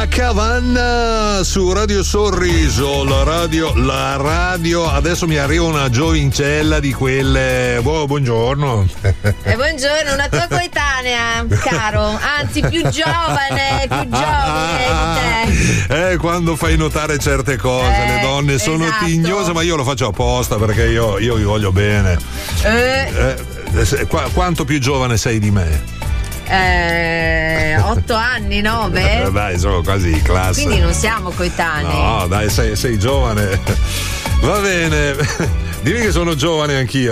Cavanna su Radio Sorriso, la radio. Adesso mi arriva una giovincella di quelle. Buongiorno. Buongiorno, una tua coetanea, caro, anzi più giovane di te. Quando fai notare certe cose, le donne sono esatto. Tignose, ma io lo faccio apposta perché io vi voglio bene. Quanto più giovane sei di me? 8 anni, 9. Dai, sono quasi classe. Quindi non siamo coetanei. No, dai, sei giovane. Va bene. Dimmi che sono giovane anch'io.